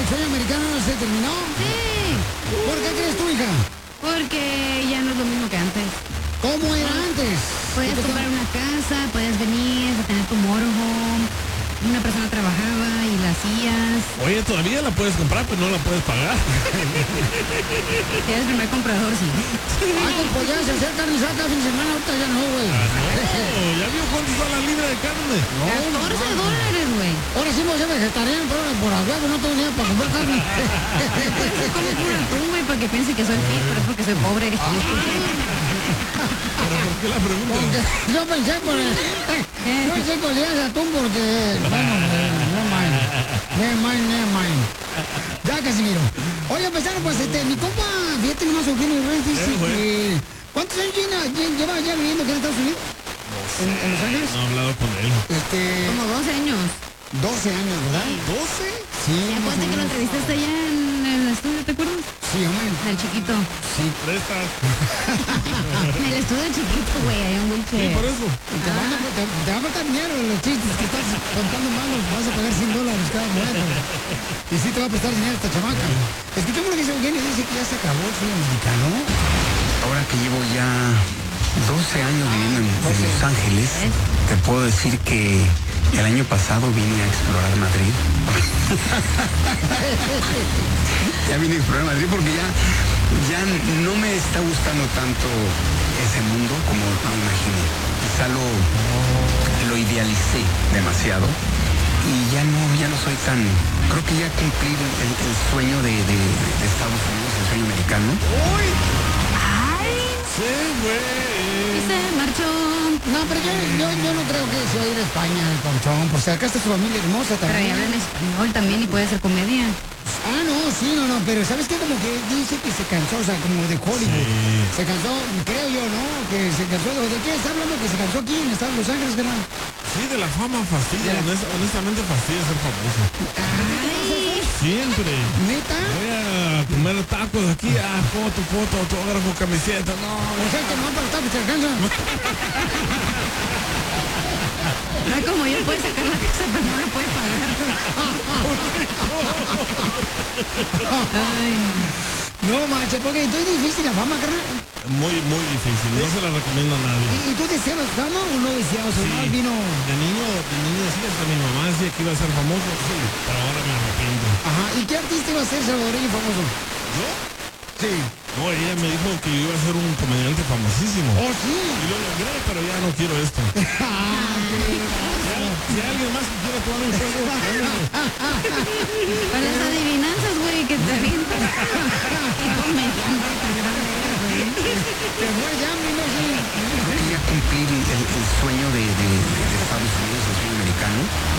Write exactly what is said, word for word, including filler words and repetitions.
el sueño americano se terminó? Sí. ¿Por qué crees tú, hija? Porque ya no es lo mismo que antes. ¿Cómo era antes? Podías comprar una casa, podías venir a tener tu motorhome. Una persona trabajaba y la hacías. Oye, todavía la puedes comprar, pero no la puedes pagar. Eres el primer comprador, sí. Antes podías hacer carne asada fin de semana, ahorita ya no, güey. Ah, no, ¿ya vio cuánto está la libra de carne? No, catorce no, dólares, güey. Ahora sí voy a ser vegetariano, pero por a huevo no tengo ni para comprar carne. Se come pura atún, güey, para que piense que soy fit, pero es porque soy pobre. ¿Pero por qué la pregunta? Porque yo pensé por el... Yo pensé que olías atún porque... Bueno, no mind. Never mind, never mind. Ya, Casimiro. Oye, empezaron, pues, este, mi compa, fíjate nomás, Eugenio Reyes, dice Eh, güey. que... ¿Cuántos años lleva, lleva ya viviendo aquí en Estados Unidos? ¿En, en Los Ángeles? No he hablado con él. Este... Como doce años. doce años, ¿verdad? ¿doce? Sí, ¿Y más o acuérdate que lo menos. entrevistaste allá en el estudio, te acuerdas? Sí, hombre. Del chiquito. Sí. Prestas. En el estudio chiquito, güey, hay un Sí, wheelchair. por eso. Te, van a, te, te va a faltar dinero en los chistes que estás contando malos. Vas a pagar cien dólares cada momento. Y sí te va a prestar dinero esta chamaca. Escuchemos lo que dice Eugenio. Dice que ya se acabó el sueño mexicano. Ahora que llevo ya doce años viviendo en, en Los Ángeles, te puedo decir que el año pasado vine a explorar Madrid. Ya vine a explorar Madrid porque ya, ya no me está gustando tanto ese mundo como me imaginé. Quizá lo, lo idealicé demasiado y ya no, ya no soy tan... Creo que ya cumplí el, el sueño de, de, de Estados Unidos, el sueño americano. ¡Uy! ¡Ay! Sí, güey. Y se marchó. No, pero yo, yo, yo no creo que se va a ir a España el ponchón. Pues acá está su familia hermosa Pero también. ya hablan español también y puede ser comedia. Ah, no, sí, no, no, pero ¿sabes qué? Como que dice que se cansó, o sea, como de Hollywood. Sí. Se cansó, creo yo, ¿no? Que se cansó, ¿de de qué está hablando? Que se cansó aquí en Estados Los Ángeles, ¿verdad? Sí, de la fama fastidia. De la- honest- honestamente fastidia ser famoso. Ay. Siempre. ¿Neta? Voy a comer tacos aquí. Ah, foto, foto, autógrafo, camiseta. No, O sea, que no para estar, se alcanza. No es como yo, puede sacar la casa, pero no la puede pagar. Ay. No, manches, porque entonces es difícil la fama, carnal. muy, muy difícil. No se la recomiendo a nadie. ¿Y, y tú deseabas fama o no deseabas? O Sí. no, vino... De niño, de niño decía que mi mamá decía que iba a ser famoso. Sí, pero ahora me arrepiento. Ajá, ¿y qué artista iba a ser salvadoreño famoso? ¿Yo? Sí. No, ella me dijo que yo iba a ser un comediante famosísimo. ¿Oh, sí? Y lo logré, pero ya no quiero esto. Ah, qué- Si hay alguien más que quiere tomar un juego, llámeme. Para las adivinanzas, güey, que te avientas. Qué comediante tan grande eres, güey. Te fue ya, mi no sé. Creo que ya cumplí el, el sueño de, de, de Estados Unidos, el sueño americano.